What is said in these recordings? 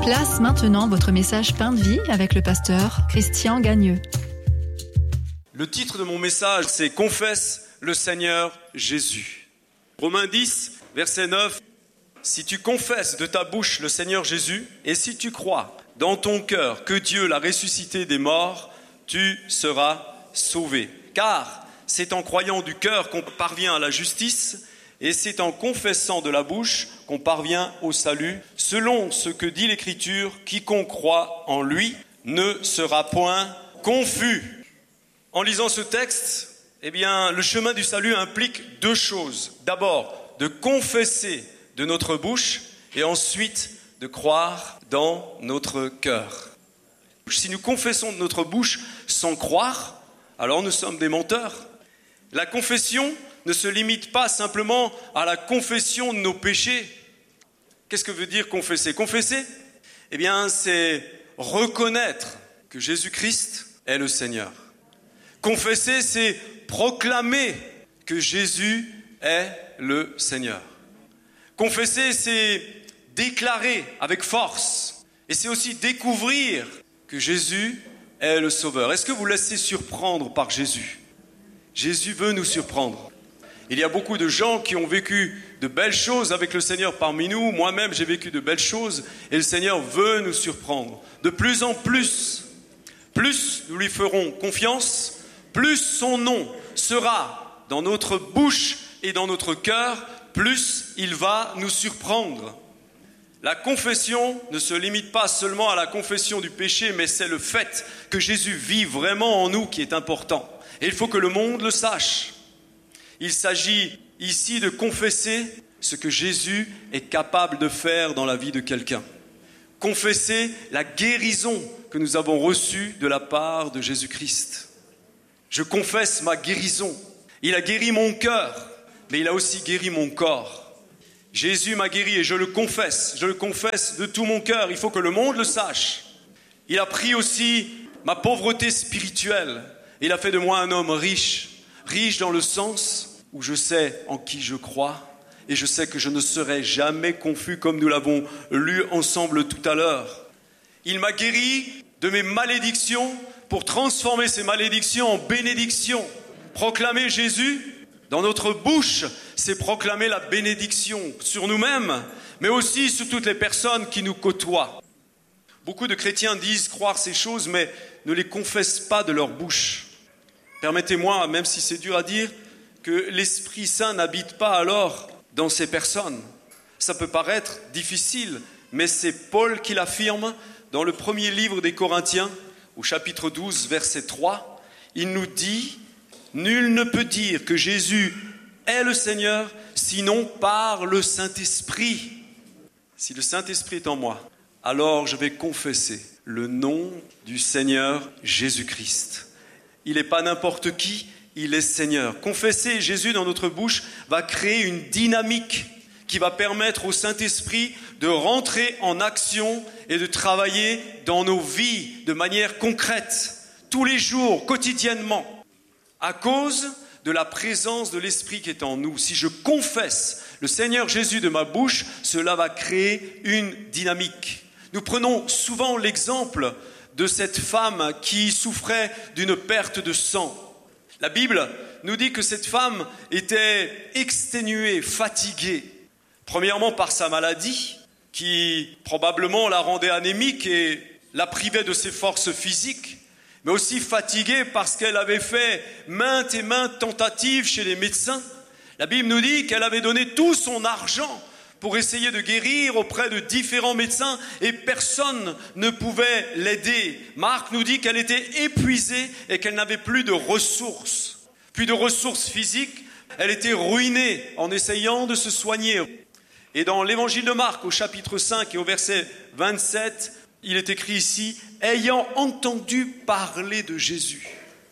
Place maintenant votre message Pain de vie avec le pasteur Christian Gagneux. Le titre de mon message, c'est « Confesse le Seigneur Jésus ». Romains 10, verset 9. « Si tu confesses de ta bouche le Seigneur Jésus, et si tu crois dans ton cœur que Dieu l'a ressuscité des morts, tu seras sauvé. Car c'est en croyant du cœur qu'on parvient à la justice, et c'est en confessant de la bouche qu'on parvient au salut. Selon ce que dit l'Écriture, quiconque croit en lui ne sera point confus. » En lisant ce texte, le chemin du salut implique deux choses. D'abord, de confesser de notre bouche et ensuite de croire dans notre cœur. Si nous confessons de notre bouche sans croire, alors nous sommes des menteurs. La confession ne se limite pas simplement à la confession de nos péchés. Qu'est-ce que veut dire confesser ? Confesser, c'est reconnaître que Jésus-Christ est le Seigneur. Confesser, c'est proclamer que Jésus est le Seigneur. Confesser, c'est déclarer avec force. Et c'est aussi découvrir que Jésus est le Sauveur. Est-ce que vous laissez surprendre par Jésus ? Jésus veut nous surprendre. Il y a beaucoup de gens qui ont vécu de belles choses avec le Seigneur parmi nous. Moi-même, j'ai vécu de belles choses et le Seigneur veut nous surprendre. De plus en plus, plus nous lui ferons confiance, plus son nom sera dans notre bouche et dans notre cœur, plus il va nous surprendre. La confession ne se limite pas seulement à la confession du péché, mais c'est le fait que Jésus vit vraiment en nous qui est important. Et il faut que le monde le sache. Il s'agit ici de confesser ce que Jésus est capable de faire dans la vie de quelqu'un. Confesser la guérison que nous avons reçue de la part de Jésus-Christ. Je confesse ma guérison. Il a guéri mon cœur, mais il a aussi guéri mon corps. Jésus m'a guéri et je le confesse de tout mon cœur. Il faut que le monde le sache. Il a pris aussi ma pauvreté spirituelle. Il a fait de moi un homme riche. Riche dans le sens où je sais en qui je crois et je sais que je ne serai jamais confus comme nous l'avons lu ensemble tout à l'heure. Il m'a guéri de mes malédictions pour transformer ces malédictions en bénédictions. Proclamer Jésus dans notre bouche, c'est proclamer la bénédiction sur nous-mêmes, mais aussi sur toutes les personnes qui nous côtoient. Beaucoup de chrétiens disent croire ces choses, mais ne les confessent pas de leur bouche. Permettez-moi, même si c'est dur à dire, que l'Esprit Saint n'habite pas alors dans ces personnes. Ça peut paraître difficile, mais c'est Paul qui l'affirme dans le premier livre des Corinthiens, au chapitre 12, verset 3. Il nous dit « Nul ne peut dire que Jésus est le Seigneur, sinon par le Saint-Esprit. Si le Saint-Esprit est en moi, alors je vais confesser le nom du Seigneur Jésus-Christ. » Il n'est pas n'importe qui, il est Seigneur. Confesser Jésus dans notre bouche va créer une dynamique qui va permettre au Saint-Esprit de rentrer en action et de travailler dans nos vies de manière concrète, tous les jours, quotidiennement, à cause de la présence de l'Esprit qui est en nous. Si je confesse le Seigneur Jésus de ma bouche, cela va créer une dynamique. Nous prenons souvent l'exemple de cette femme qui souffrait d'une perte de sang. La Bible nous dit que cette femme était exténuée, fatiguée. Premièrement par sa maladie, qui probablement la rendait anémique et la privait de ses forces physiques, mais aussi fatiguée parce qu'elle avait fait maintes et maintes tentatives chez les médecins. La Bible nous dit qu'elle avait donné tout son argent pour essayer de guérir auprès de différents médecins et personne ne pouvait l'aider. Marc nous dit qu'elle était épuisée et qu'elle n'avait plus de ressources physiques. Elle était ruinée en essayant de se soigner. Et dans l'évangile de Marc, au chapitre 5 et au verset 27, il est écrit ici « Ayant entendu parler de Jésus ».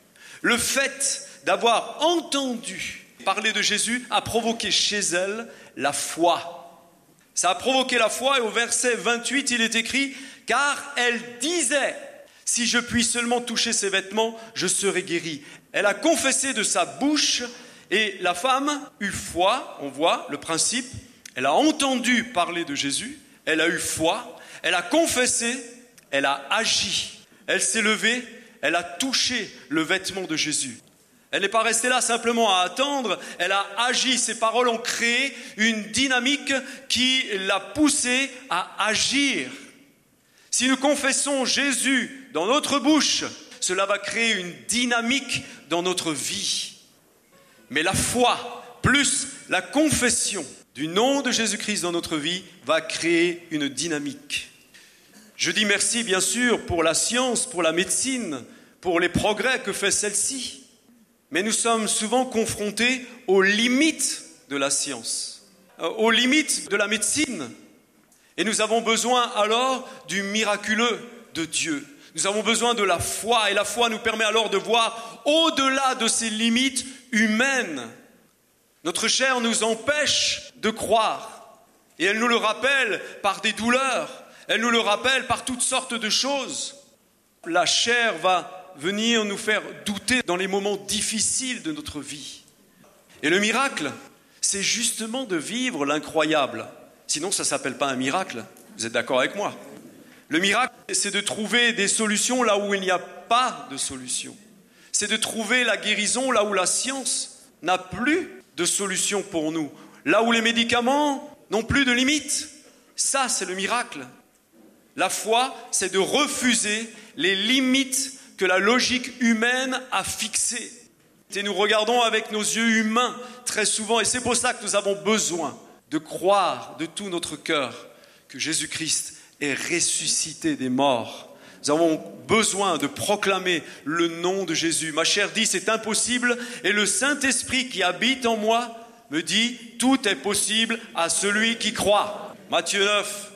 Le fait d'avoir entendu parler de Jésus a provoqué chez elle la foi. Ça a provoqué la foi et au verset 28, il est écrit « Car elle disait, si je puis seulement toucher ses vêtements, je serai guérie. » Elle a confessé de sa bouche et la femme eut foi, on voit le principe. Elle a entendu parler de Jésus, elle a eu foi, elle a confessé, elle a agi. Elle s'est levée, elle a touché le vêtement de Jésus. Elle n'est pas restée là simplement à attendre, elle a agi. Ses paroles ont créé une dynamique qui l'a poussée à agir. Si nous confessons Jésus dans notre bouche, cela va créer une dynamique dans notre vie. Mais la foi plus la confession du nom de Jésus-Christ dans notre vie va créer une dynamique. Je dis merci bien sûr pour la science, pour la médecine, pour les progrès que fait celle-ci. Mais nous sommes souvent confrontés aux limites de la science, aux limites de la médecine. Et nous avons besoin alors du miraculeux de Dieu. Nous avons besoin de la foi, et la foi nous permet alors de voir au-delà de ces limites humaines. Notre chair nous empêche de croire, et elle nous le rappelle par des douleurs, elle nous le rappelle par toutes sortes de choses. La chair va venir nous faire douter dans les moments difficiles de notre vie. Et le miracle, c'est justement de vivre l'incroyable. Sinon, ça ne s'appelle pas un miracle. Vous êtes d'accord avec moi? Le miracle, c'est de trouver des solutions là où il n'y a pas de solution. C'est de trouver la guérison là où la science n'a plus de solution pour nous. Là où les médicaments n'ont plus de limite. Ça, c'est le miracle. La foi, c'est de refuser les limites que la logique humaine a fixées. Et nous regardons avec nos yeux humains très souvent, et c'est pour ça que nous avons besoin de croire de tout notre cœur que Jésus-Christ est ressuscité des morts. Nous avons besoin de proclamer le nom de Jésus. Ma chair dit c'est impossible, et le Saint-Esprit qui habite en moi me dit tout est possible à celui qui croit. Matthieu 9,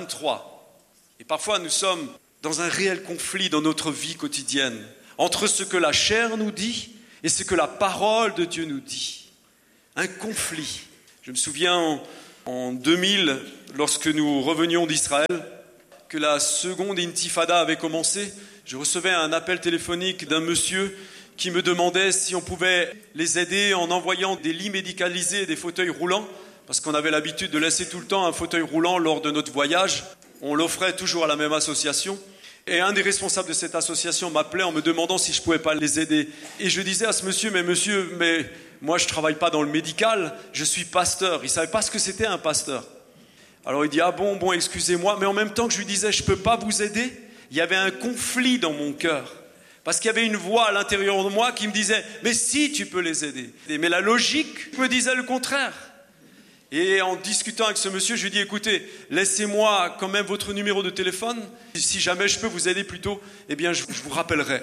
23. Et parfois nous sommes dans un réel conflit dans notre vie quotidienne, entre ce que la chair nous dit et ce que la parole de Dieu nous dit. Un conflit. Je me souviens en 2000, lorsque nous revenions d'Israël, que la seconde intifada avait commencé, je recevais un appel téléphonique d'un monsieur qui me demandait si on pouvait les aider en envoyant des lits médicalisés et des fauteuils roulants, parce qu'on avait l'habitude de laisser tout le temps un fauteuil roulant lors de notre voyage. On l'offrait toujours à la même association. Et un des responsables de cette association m'appelait en me demandant si je ne pouvais pas les aider. Et je disais à ce monsieur, mais moi je ne travaille pas dans le médical, je suis pasteur. Il ne savait pas ce que c'était un pasteur. Alors il dit, ah bon, excusez-moi. Mais en même temps que je lui disais, je ne peux pas vous aider, il y avait un conflit dans mon cœur. Parce qu'il y avait une voix à l'intérieur de moi qui me disait, mais si tu peux les aider. Mais la logique me disait le contraire. Et en discutant avec ce monsieur, je lui ai dit, écoutez, laissez-moi quand même votre numéro de téléphone. Si jamais je peux vous aider plus tôt, eh bien, je vous rappellerai.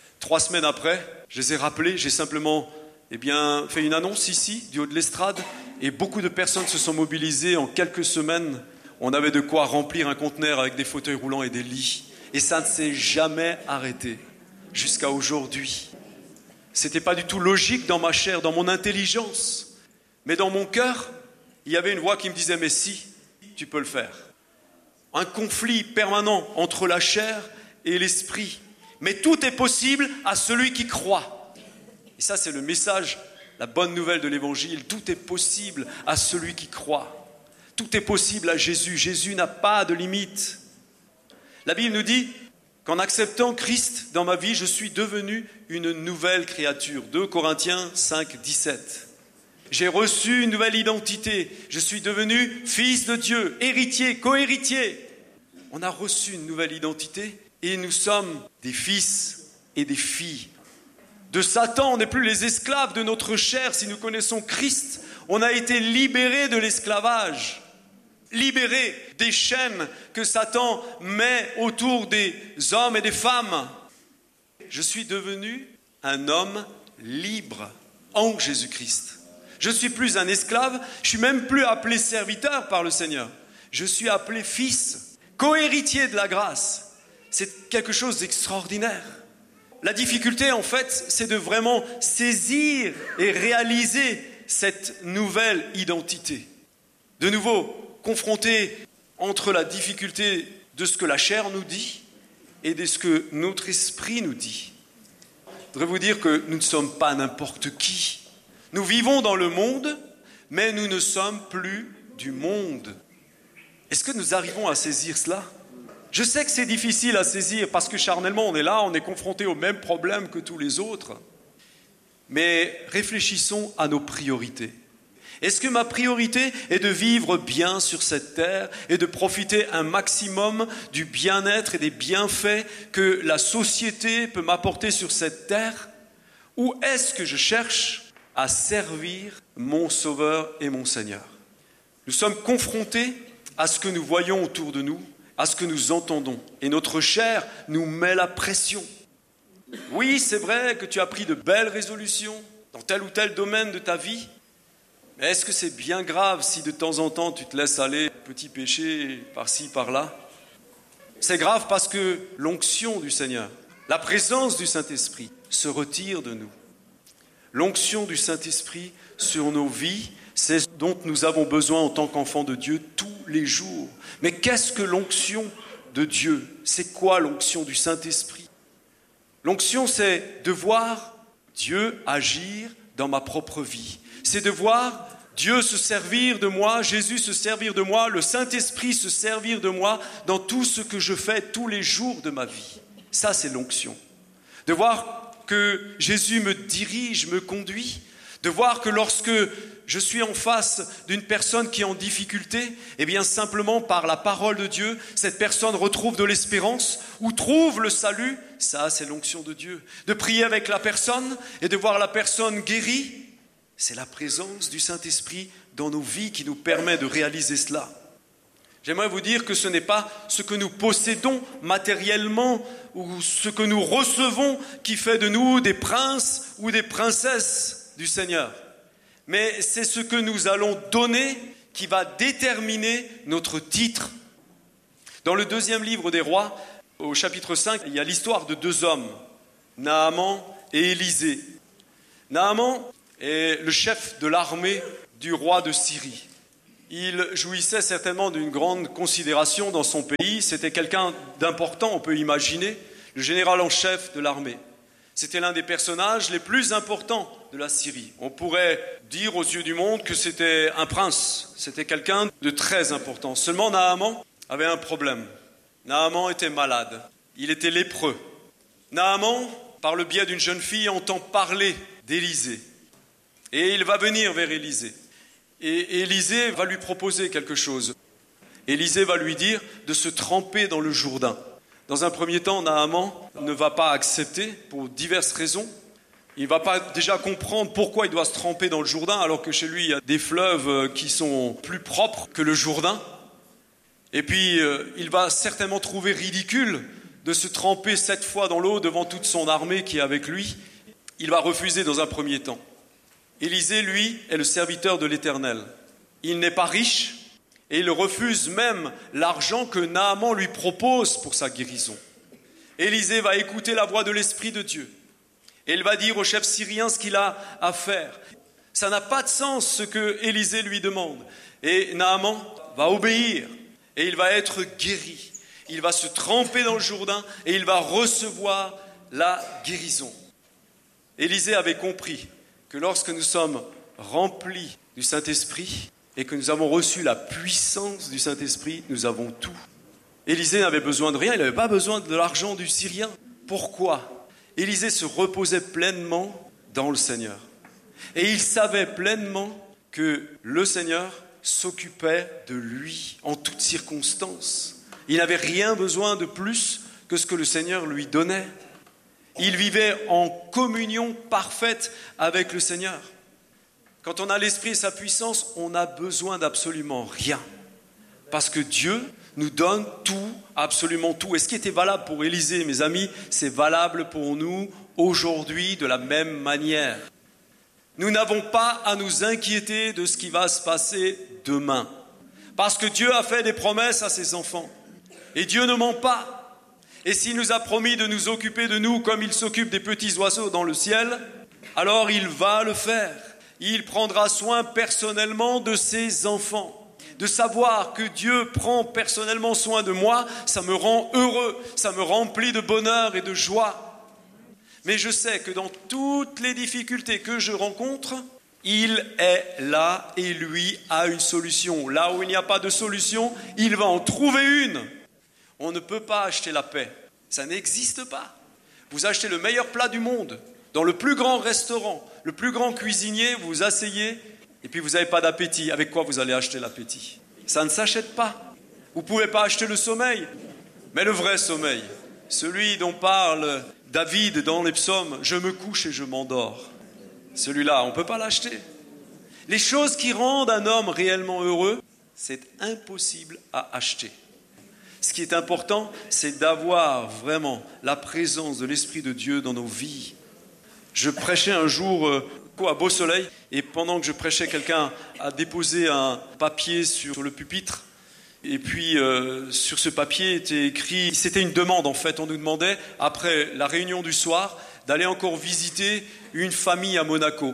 3 semaines après, je les ai rappelés. J'ai simplement fait une annonce ici, du haut de l'estrade. Et beaucoup de personnes se sont mobilisées en quelques semaines. On avait de quoi remplir un conteneur avec des fauteuils roulants et des lits. Et ça ne s'est jamais arrêté jusqu'à aujourd'hui. Ce n'était pas du tout logique dans ma chair, dans mon intelligence. Mais dans mon cœur, il y avait une voix qui me disait, mais si, tu peux le faire. Un conflit permanent entre la chair et l'esprit. Mais tout est possible à celui qui croit. Et ça, c'est le message, la bonne nouvelle de l'Évangile. Tout est possible à celui qui croit. Tout est possible à Jésus. Jésus n'a pas de limite. La Bible nous dit qu'en acceptant Christ dans ma vie, je suis devenu une nouvelle créature. 2 Corinthiens 5, 17. J'ai reçu une nouvelle identité. Je suis devenu fils de Dieu, héritier, co-héritier. On a reçu une nouvelle identité et nous sommes des fils et des filles. De Satan, on n'est plus les esclaves de notre chair. Si nous connaissons Christ, on a été libérés de l'esclavage, libérés des chaînes que Satan met autour des hommes et des femmes. Je suis devenu un homme libre en Jésus-Christ. Je ne suis plus un esclave, je ne suis même plus appelé serviteur par le Seigneur. Je suis appelé fils, co-héritier de la grâce. C'est quelque chose d'extraordinaire. La difficulté, en fait, c'est de vraiment saisir et réaliser cette nouvelle identité. De nouveau, confronté entre la difficulté de ce que la chair nous dit et de ce que notre esprit nous dit. Je voudrais vous dire que nous ne sommes pas n'importe qui. Nous vivons dans le monde, mais nous ne sommes plus du monde. Est-ce que nous arrivons à saisir cela ? Je sais que c'est difficile à saisir parce que charnellement on est là, on est confronté aux mêmes problèmes que tous les autres. Mais réfléchissons à nos priorités. Est-ce que ma priorité est de vivre bien sur cette terre et de profiter un maximum du bien-être et des bienfaits que la société peut m'apporter sur cette terre ? Ou est-ce que je cherche à servir mon Sauveur et mon Seigneur ? Nous sommes confrontés à ce que nous voyons autour de nous, à ce que nous entendons. Et notre chair nous met la pression. Oui, c'est vrai que tu as pris de belles résolutions dans tel ou tel domaine de ta vie. Mais est-ce que c'est bien grave si de temps en temps tu te laisses aller petit péché par-ci, par-là ? C'est grave parce que l'onction du Seigneur, la présence du Saint-Esprit se retire de nous. L'onction du Saint-Esprit sur nos vies, c'est ce dont nous avons besoin en tant qu'enfants de Dieu tous les jours. Mais qu'est-ce que l'onction de Dieu ? C'est quoi l'onction du Saint-Esprit ? L'onction, c'est de voir Dieu agir dans ma propre vie. C'est de voir Dieu se servir de moi, Jésus se servir de moi, le Saint-Esprit se servir de moi dans tout ce que je fais tous les jours de ma vie. Ça, c'est l'onction. De voir que Jésus me dirige, me conduit. De voir que lorsque je suis en face d'une personne qui est en difficulté, eh bien simplement par la parole de Dieu, cette personne retrouve de l'espérance ou trouve le salut. Ça, c'est l'onction de Dieu. De prier avec la personne et de voir la personne guérie, c'est la présence du Saint-Esprit dans nos vies qui nous permet de réaliser cela. J'aimerais vous dire que ce n'est pas ce que nous possédons matériellement ou ce que nous recevons qui fait de nous des princes ou des princesses du Seigneur. Mais c'est ce que nous allons donner qui va déterminer notre titre. Dans le 2e livre des Rois, au chapitre 5, il y a l'histoire de 2 hommes, Naaman et Élisée. Naaman est le chef de l'armée du roi de Syrie. Il jouissait certainement d'une grande considération dans son pays. C'était quelqu'un d'important, on peut imaginer, le général en chef de l'armée. C'était l'un des personnages les plus importants de la Syrie. On pourrait dire aux yeux du monde que c'était un prince, c'était quelqu'un de très important. Seulement Naaman avait un problème. Naaman était malade, il était lépreux. Naaman, par le biais d'une jeune fille, entend parler d'Élisée. Et il va venir vers Élisée. Et Élisée va lui proposer quelque chose. Élisée va lui dire de se tremper dans le Jourdain. Dans un premier temps, Naaman ne va pas accepter pour diverses raisons. Il ne va pas déjà comprendre pourquoi il doit se tremper dans le Jourdain alors que chez lui, il y a des fleuves qui sont plus propres que le Jourdain. Et puis, il va certainement trouver ridicule de se tremper 7 fois dans l'eau devant toute son armée qui est avec lui. Il va refuser dans un premier temps. Élisée, lui, est le serviteur de l'Éternel. Il n'est pas riche et il refuse même l'argent que Naaman lui propose pour sa guérison. Élisée va écouter la voix de l'Esprit de Dieu et il va dire au chef syrien ce qu'il a à faire. Ça n'a pas de sens ce que Élisée lui demande. Et Naaman va obéir et il va être guéri. Il va se tremper dans le Jourdain et il va recevoir la guérison. Élisée avait compris que lorsque nous sommes remplis du Saint-Esprit et que nous avons reçu la puissance du Saint-Esprit, nous avons tout. Élisée n'avait besoin de rien, il n'avait pas besoin de l'argent du Syrien. Pourquoi ? Élisée se reposait pleinement dans le Seigneur. Et il savait pleinement que le Seigneur s'occupait de lui en toutes circonstances. Il n'avait rien besoin de plus que ce que le Seigneur lui donnait. Il vivait en communion parfaite avec le Seigneur. Quand on a l'Esprit et sa puissance, on n'a besoin d'absolument rien. Parce que Dieu nous donne tout, absolument tout. Et ce qui était valable pour Élisée, mes amis, c'est valable pour nous aujourd'hui de la même manière. Nous n'avons pas à nous inquiéter de ce qui va se passer demain. Parce que Dieu a fait des promesses à ses enfants. Et Dieu ne ment pas. Et s'il nous a promis de nous occuper de nous comme il s'occupe des petits oiseaux dans le ciel, alors il va le faire. Il prendra soin personnellement de ses enfants. De savoir que Dieu prend personnellement soin de moi, ça me rend heureux, ça me remplit de bonheur et de joie. Mais je sais que dans toutes les difficultés que je rencontre, Il est là et lui a une solution. Là où il n'y a pas de solution, il va en trouver une. On ne peut pas acheter la paix. Ça n'existe pas. Vous achetez le meilleur plat du monde, dans le plus grand restaurant, le plus grand cuisinier, vous vous asseyez et puis vous n'avez pas d'appétit. Avec quoi vous allez acheter l'appétit? Ça ne s'achète pas. Vous ne pouvez pas acheter le sommeil. Mais le vrai sommeil, celui dont parle David dans les psaumes, « Je me couche et je m'endors ». Celui-là, on ne peut pas l'acheter. Les choses qui rendent un homme réellement heureux, c'est impossible à acheter. Ce qui est important, c'est d'avoir vraiment la présence de l'Esprit de Dieu dans nos vies. Je prêchais un jour à Beau Soleil, et pendant que je prêchais, quelqu'un a déposé un papier sur le pupitre. Et puis, sur ce papier était écrit, c'était une demande en fait, on nous demandait, après la réunion du soir, d'aller encore visiter une famille à Monaco.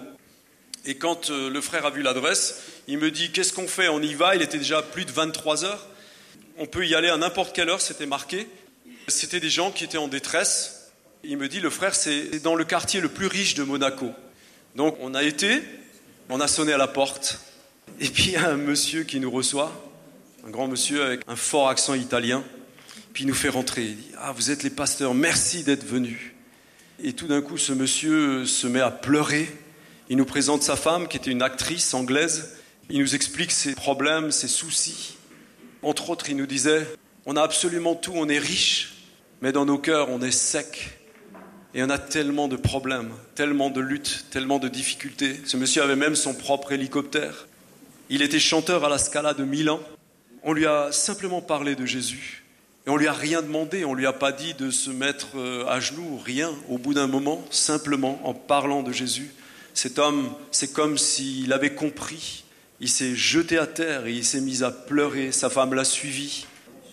Et quand le frère a vu l'adresse, il me dit, qu'est-ce qu'on fait? On y va, il était déjà plus de 23 heures. On peut y aller à n'importe quelle heure, c'était marqué. C'était des gens qui étaient en détresse. Il me dit, le frère, c'est dans le quartier le plus riche de Monaco. Donc on a été, on a sonné à la porte. Et puis il y a un monsieur qui nous reçoit, un grand monsieur avec un fort accent italien. Puis il nous fait rentrer. Il dit, ah, vous êtes les pasteurs, merci d'être venus. Et tout d'un coup, ce monsieur se met à pleurer. Il nous présente sa femme, qui était une actrice anglaise. Il nous explique ses problèmes, ses soucis. Entre autres, il nous disait, on a absolument tout, on est riche, mais dans nos cœurs, on est sec. Et on a tellement de problèmes, tellement de luttes, tellement de difficultés. Ce monsieur avait même son propre hélicoptère. Il était chanteur à la Scala de Milan. On lui a simplement parlé de Jésus. Et on lui a rien demandé, on lui a pas dit de se mettre à genoux, rien. Au bout d'un moment, simplement en parlant de Jésus, cet homme, c'est comme s'il avait compris. Il s'est jeté à terre et il s'est mis à pleurer. Sa femme l'a suivi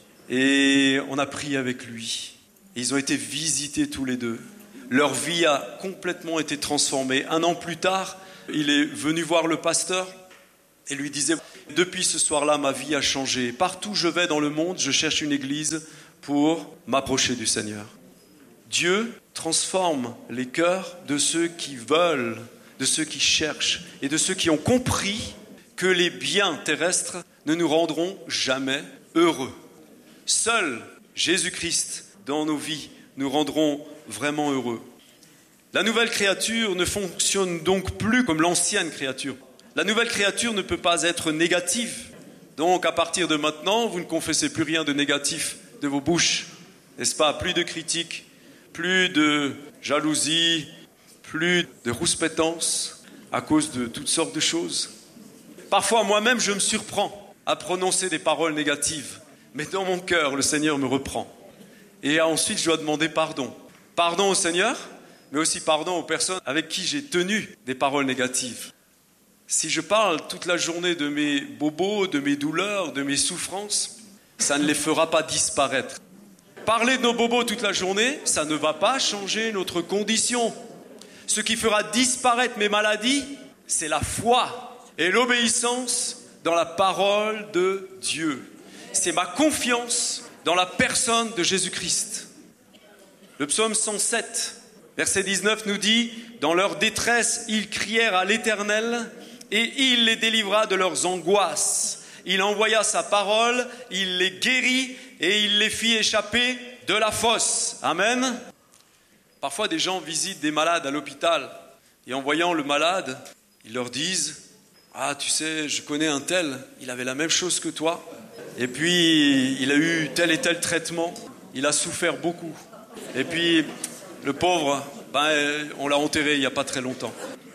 et on a prié avec lui. Et ils ont été visités tous les deux. Leur vie a complètement été transformée. 1 an plus tard, il est venu voir le pasteur et lui disait, depuis ce soir-là, ma vie a changé. Partout où je vais dans le monde, je cherche une église pour m'approcher du Seigneur. Dieu transforme les cœurs de ceux qui veulent, de ceux qui cherchent et de ceux qui ont compris que les biens terrestres ne nous rendront jamais heureux. Seul Jésus-Christ dans nos vies nous rendront vraiment heureux. La nouvelle créature ne fonctionne donc plus comme l'ancienne créature. La nouvelle créature ne peut pas être négative. Donc à partir de maintenant, vous ne confessez plus rien de négatif de vos bouches. N'est-ce pas? Plus de critiques, plus de jalousie, plus de rouspétance à cause de toutes sortes de choses. Parfois moi-même je me surprends à prononcer des paroles négatives. Mais dans mon cœur, le Seigneur me reprend. Et ensuite je dois demander pardon. Pardon au Seigneur, mais aussi pardon aux personnes avec qui j'ai tenu des paroles négatives. Si je parle toute la journée de mes bobos, de mes douleurs, de mes souffrances, ça ne les fera pas disparaître. Parler de nos bobos toute la journée, ça ne va pas changer notre condition. Ce qui fera disparaître mes maladies, c'est la foi et l'obéissance dans la parole de Dieu. C'est ma confiance dans la personne de Jésus-Christ. Le psaume 107, verset 19 nous dit, « Dans leur détresse, ils crièrent à l'Éternel, et il les délivra de leurs angoisses. Il envoya sa parole, il les guérit et il les fit échapper de la fosse. » Amen. Parfois, des gens visitent des malades à l'hôpital et en voyant le malade, ils leur disent « Ah, tu sais, je connais un tel, il avait la même chose que toi. Et puis, il a eu tel et tel traitement, il a souffert beaucoup. Et puis, le pauvre, on l'a enterré il n'y a pas très longtemps. »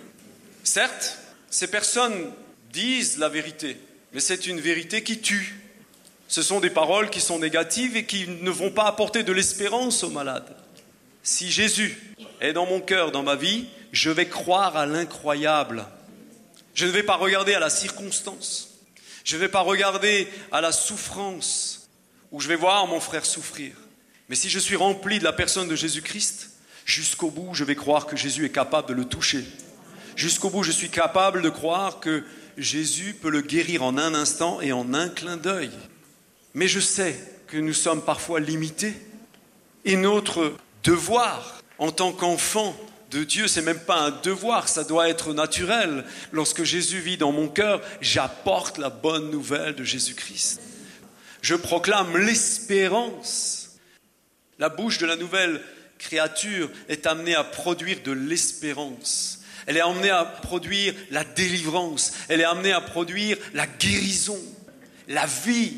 Certes, ces personnes disent la vérité, mais c'est une vérité qui tue. Ce sont des paroles qui sont négatives et qui ne vont pas apporter de l'espérance aux malades. Si Jésus est dans mon cœur, dans ma vie, je vais croire à l'incroyable. Je ne vais pas regarder à la circonstance. Je ne vais pas regarder à la souffrance, où je vais voir mon frère souffrir. Mais si je suis rempli de la personne de Jésus-Christ, jusqu'au bout, je vais croire que Jésus est capable de le toucher. Jusqu'au bout, je suis capable de croire que Jésus peut le guérir en un instant et en un clin d'œil. Mais je sais que nous sommes parfois limités. Et notre devoir, en tant qu'enfants de Dieu, c'est même pas un devoir, ça doit être naturel. Lorsque Jésus vit dans mon cœur, j'apporte la bonne nouvelle de Jésus-Christ. Je proclame l'espérance. La bouche de la nouvelle créature est amenée à produire de l'espérance. Elle est amenée à produire la délivrance. Elle est amenée à produire la guérison, la vie.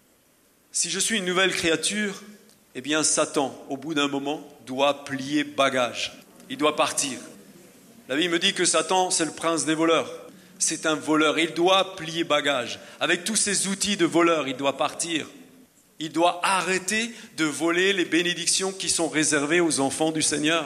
Si je suis une nouvelle créature, eh bien Satan, au bout d'un moment, doit plier bagage. Il doit partir. La Bible me dit que Satan, c'est le prince des voleurs. C'est un voleur. Il doit plier bagage. Avec tous ses outils de voleur, il doit partir. Il doit arrêter de voler les bénédictions qui sont réservées aux enfants du Seigneur.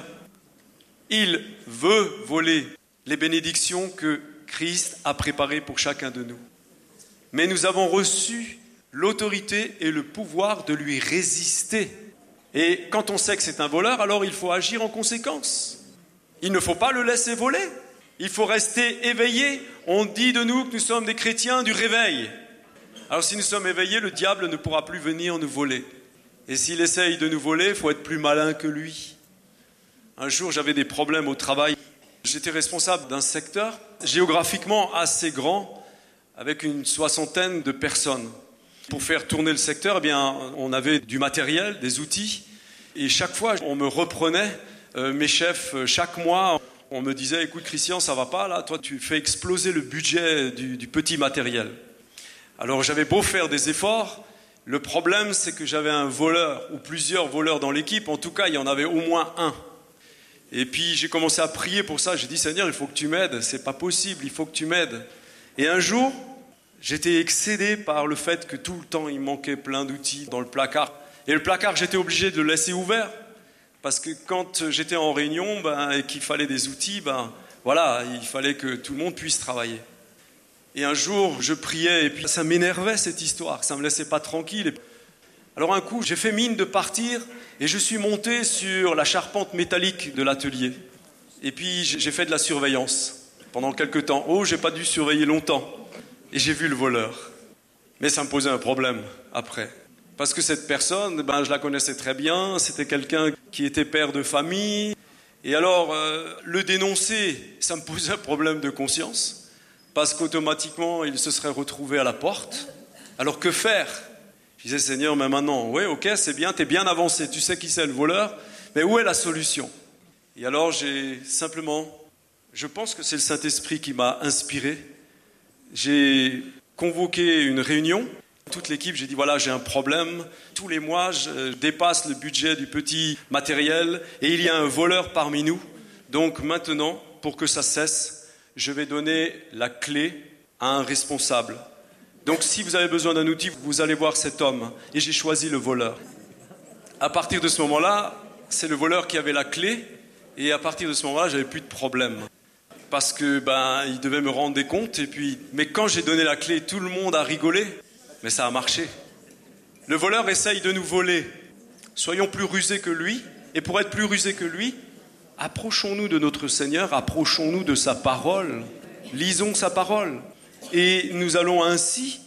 Il veut voler les bénédictions que Christ a préparées pour chacun de nous. Mais nous avons reçu l'autorité et le pouvoir de lui résister. Et quand on sait que c'est un voleur, alors il faut agir en conséquence. Il ne faut pas le laisser voler. Il faut rester éveillé. On dit de nous que nous sommes des chrétiens du réveil. Alors si nous sommes éveillés, le diable ne pourra plus venir nous voler. Et s'il essaye de nous voler, il faut être plus malin que lui. Un jour, j'avais des problèmes au travail. J'étais responsable d'un secteur géographiquement assez grand, avec une 60aine de personnes. Pour faire tourner le secteur, eh bien, on avait du matériel, des outils. Et chaque fois, on me reprenait, mes chefs, chaque mois, on me disait « Écoute Christian, ça va pas là, toi tu fais exploser le budget du petit matériel. » Alors j'avais beau faire des efforts, le problème c'est que j'avais un voleur ou plusieurs voleurs dans l'équipe, en tout cas il y en avait au moins un. Et puis j'ai commencé à prier pour ça, j'ai dit Seigneur il faut que tu m'aides, c'est pas possible, il faut que tu m'aides. Et un jour, j'étais excédé par le fait que tout le temps il manquait plein d'outils dans le placard. Et le placard j'étais obligé de le laisser ouvert, parce que quand j'étais en réunion et qu'il fallait des outils, voilà, il fallait que tout le monde puisse travailler. Et un jour, je priais et puis ça m'énervait cette histoire, ça ne me laissait pas tranquille. Alors un coup, j'ai fait mine de partir et je suis monté sur la charpente métallique de l'atelier. Et puis j'ai fait de la surveillance pendant quelques temps. Oh, j'ai pas dû surveiller longtemps. Et j'ai vu le voleur. Mais ça me posait un problème après. Parce que cette personne, je la connaissais très bien, c'était quelqu'un qui était père de famille. Et alors, le dénoncer, ça me posait un problème de conscience. Parce qu'automatiquement, il se serait retrouvé à la porte. Alors que faire ? Je disais, Seigneur, mais maintenant, oui, ok, c'est bien, t'es bien avancé, tu sais qui c'est le voleur, mais où est la solution ? Et alors, j'ai simplement, je pense que c'est le Saint-Esprit qui m'a inspiré. J'ai convoqué une réunion, toute l'équipe, j'ai dit, voilà, j'ai un problème. Tous les mois, je dépasse le budget du petit matériel et il y a un voleur parmi nous. Donc maintenant, pour que ça cesse, je vais donner la clé à un responsable. Donc si vous avez besoin d'un outil, vous allez voir cet homme. Et j'ai choisi le voleur. À partir de ce moment-là, c'est le voleur qui avait la clé. Et à partir de ce moment-là, j'avais plus de problème. Parce que il devait me rendre des comptes. Mais quand j'ai donné la clé, tout le monde a rigolé. Mais ça a marché. Le voleur essaye de nous voler. Soyons plus rusés que lui. Et pour être plus rusés que lui, approchons-nous de notre Seigneur, approchons-nous de sa parole, lisons sa parole. Et nous allons ainsi,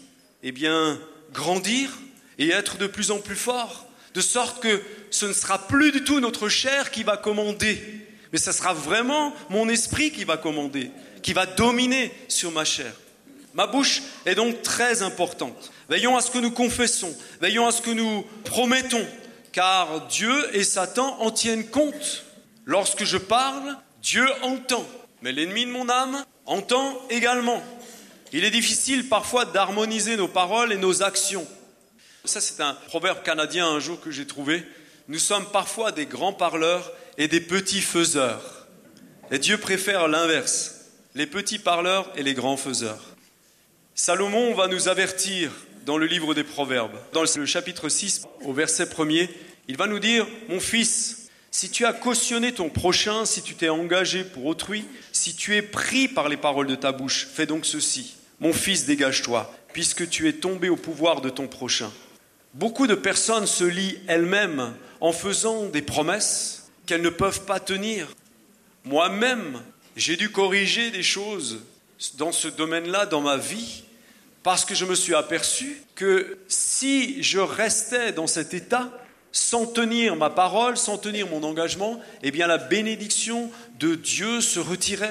grandir et être de plus en plus forts, de sorte que ce ne sera plus du tout notre chair qui va commander, mais ce sera vraiment mon esprit qui va commander, qui va dominer sur ma chair. Ma bouche est donc très importante. Veillons à ce que nous confessons, veillons à ce que nous promettons, car Dieu et Satan en tiennent compte. Lorsque je parle, Dieu entend, mais l'ennemi de mon âme entend également. Il est difficile parfois d'harmoniser nos paroles et nos actions. Ça, c'est un proverbe canadien un jour que j'ai trouvé. Nous sommes parfois des grands parleurs et des petits faiseurs. Et Dieu préfère l'inverse, les petits parleurs et les grands faiseurs. Salomon va nous avertir dans le livre des Proverbes. Dans le chapitre 6, au verset 1er, il va nous dire « Mon fils, si tu as cautionné ton prochain, si tu t'es engagé pour autrui, si tu es pris par les paroles de ta bouche, fais donc ceci. Mon fils, dégage-toi, puisque tu es tombé au pouvoir de ton prochain. » Beaucoup de personnes se lient elles-mêmes en faisant des promesses qu'elles ne peuvent pas tenir. Moi-même, j'ai dû corriger des choses dans ce domaine-là dans ma vie parce que je me suis aperçu que si je restais dans cet état, sans tenir ma parole, sans tenir mon engagement, eh bien la bénédiction de Dieu se retirait.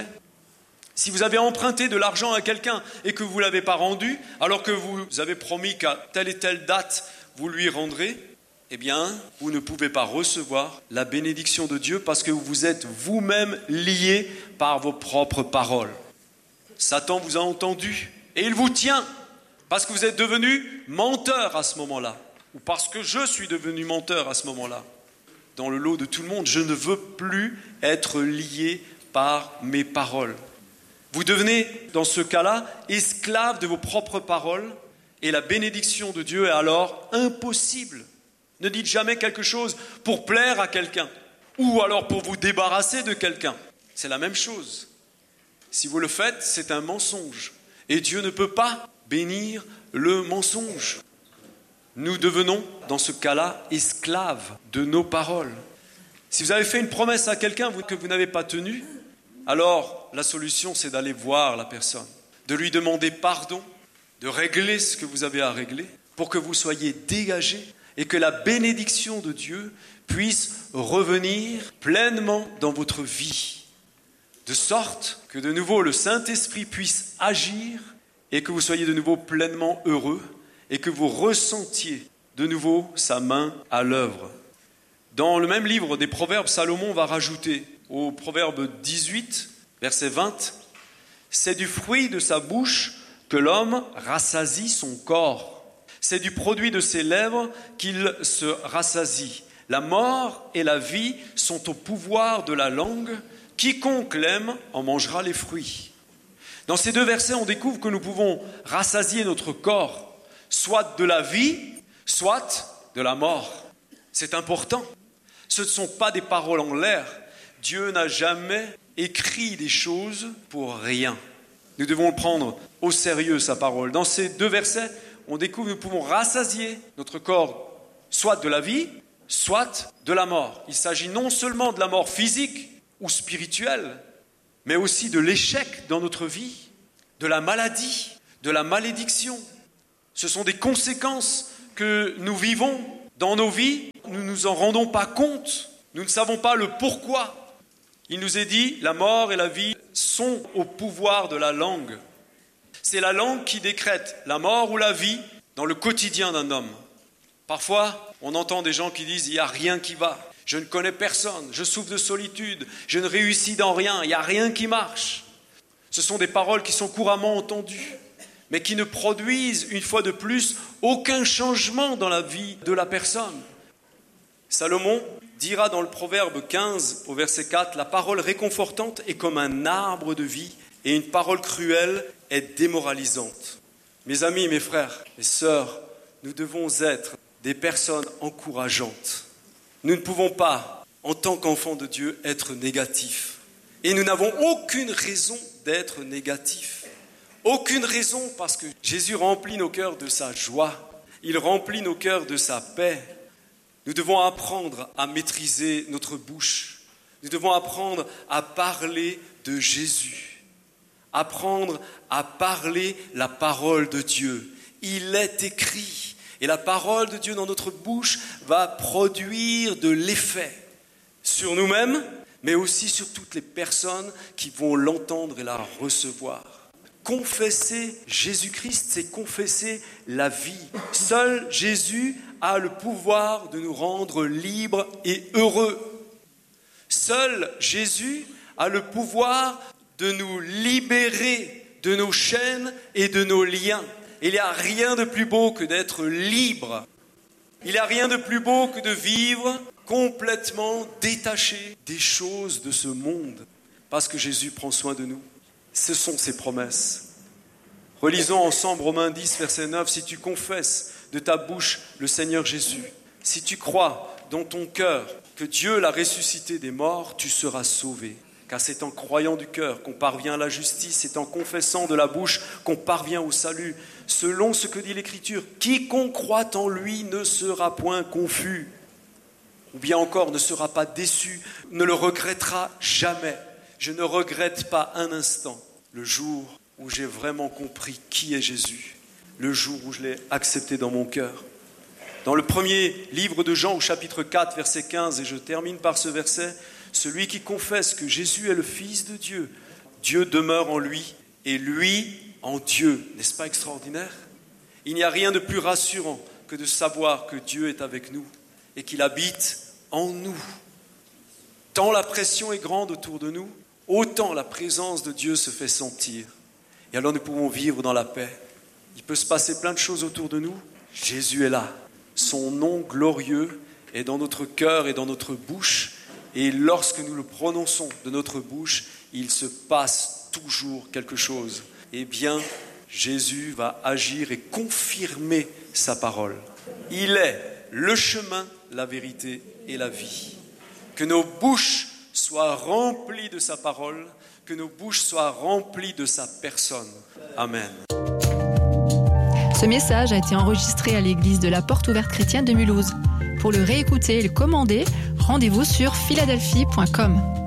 Si vous avez emprunté de l'argent à quelqu'un et que vous ne l'avez pas rendu, alors que vous avez promis qu'à telle et telle date, vous lui rendrez, eh bien, vous ne pouvez pas recevoir la bénédiction de Dieu parce que vous êtes vous-même liés par vos propres paroles. Satan vous a entendu et il vous tient parce que vous êtes devenu menteur à ce moment-là, ou parce que je suis devenu menteur à ce moment-là. Dans le lot de tout le monde, je ne veux plus être lié par mes paroles. Vous devenez, dans ce cas-là, esclave de vos propres paroles et la bénédiction de Dieu est alors impossible. Ne dites jamais quelque chose pour plaire à quelqu'un ou alors pour vous débarrasser de quelqu'un. C'est la même chose. Si vous le faites, c'est un mensonge. Et Dieu ne peut pas bénir le mensonge. Nous devenons, dans ce cas-là, esclaves de nos paroles. Si vous avez fait une promesse à quelqu'un que vous n'avez pas tenue, alors la solution, c'est d'aller voir la personne, de lui demander pardon, de régler ce que vous avez à régler pour que vous soyez dégagés et que la bénédiction de Dieu puisse revenir pleinement dans votre vie, de sorte que de nouveau le Saint-Esprit puisse agir et que vous soyez de nouveau pleinement heureux et que vous ressentiez de nouveau sa main à l'œuvre. Dans le même livre des Proverbes, Salomon va rajouter au Proverbe 18, verset 20, « C'est du fruit de sa bouche que l'homme rassasie son corps. C'est du produit de ses lèvres qu'il se rassasie. La mort et la vie sont au pouvoir de la langue. Quiconque l'aime en mangera les fruits. » Dans ces deux versets, on découvre que nous pouvons rassasier notre corps, soit de la vie, soit de la mort. C'est important. Ce ne sont pas des paroles en l'air. Dieu n'a jamais écrit des choses pour rien. Nous devons prendre au sérieux sa parole. Dans ces deux versets, on découvre que nous pouvons rassasier notre corps, soit de la vie, soit de la mort. Il s'agit non seulement de la mort physique ou spirituelle, mais aussi de l'échec dans notre vie, de la maladie, de la malédiction. Ce sont des conséquences que nous vivons dans nos vies. Nous ne nous en rendons pas compte. Nous ne savons pas le pourquoi. Il nous est dit, la mort et la vie sont au pouvoir de la langue. C'est la langue qui décrète la mort ou la vie dans le quotidien d'un homme. Parfois, on entend des gens qui disent « il n'y a rien qui va, je ne connais personne, je souffre de solitude, je ne réussis dans rien, il n'y a rien qui marche ». Ce sont des paroles qui sont couramment entendues, mais qui ne produisent, une fois de plus, aucun changement dans la vie de la personne. Salomon dira dans le Proverbe 15, au verset 4, « La parole réconfortante est comme un arbre de vie, et une parole cruelle est démoralisante. » Mes amis, mes frères, mes sœurs, nous devons être des personnes encourageantes. Nous ne pouvons pas, en tant qu'enfants de Dieu, être négatifs. Et nous n'avons aucune raison d'être négatifs. Aucune raison, parce que Jésus remplit nos cœurs de sa joie. Il remplit nos cœurs de sa paix. Nous devons apprendre à maîtriser notre bouche. Nous devons apprendre à parler de Jésus. Apprendre à parler la parole de Dieu. Il est écrit. Et la parole de Dieu dans notre bouche va produire de l'effet sur nous-mêmes, mais aussi sur toutes les personnes qui vont l'entendre et la recevoir. Confesser Jésus-Christ, c'est confesser la vie. Seul Jésus a le pouvoir de nous rendre libres et heureux. Seul Jésus a le pouvoir de nous libérer de nos chaînes et de nos liens. Il n'y a rien de plus beau que d'être libre. Il n'y a rien de plus beau que de vivre complètement détaché des choses de ce monde. Parce que Jésus prend soin de nous. Ce sont ses promesses. Relisons ensemble Romains 10, verset 9. « Si tu confesses de ta bouche le Seigneur Jésus, si tu crois dans ton cœur que Dieu l'a ressuscité des morts, tu seras sauvé. Car c'est en croyant du cœur qu'on parvient à la justice, c'est en confessant de la bouche qu'on parvient au salut. Selon ce que dit l'Écriture, quiconque croit en lui ne sera point confus, ou bien encore ne sera pas déçu, ne le regrettera jamais. Je ne regrette pas un instant le jour où j'ai vraiment compris qui est Jésus, le jour où je l'ai accepté dans mon cœur. Dans le premier livre de Jean, au chapitre 4, verset 15, et je termine par ce verset, « Celui qui confesse que Jésus est le Fils de Dieu, Dieu demeure en lui, et lui en Dieu. » N'est-ce pas extraordinaire ? Il n'y a rien de plus rassurant que de savoir que Dieu est avec nous et qu'il habite en nous. Tant la pression est grande autour de nous, autant la présence de Dieu se fait sentir. Et alors nous pouvons vivre dans la paix. Il peut se passer plein de choses autour de nous. Jésus est là. Son nom glorieux est dans notre cœur et dans notre bouche. Et lorsque nous le prononçons de notre bouche, il se passe toujours quelque chose. Eh bien, Jésus va agir et confirmer sa parole. Il est le chemin, la vérité et la vie. Que nos bouches soient remplies de sa parole, que nos bouches soient remplies de sa personne. Amen. Ce message a été enregistré à l'église de la Porte Ouverte Chrétienne de Mulhouse. Pour le réécouter et le commander, rendez-vous sur philadelphie.com.